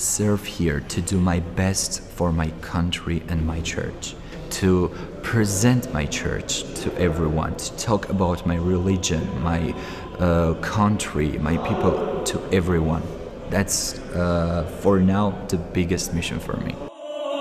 serve here, to do my best for my country and my church, to present my church to everyone, to talk about my religion, my country, my people to everyone. That's for now the biggest mission for me.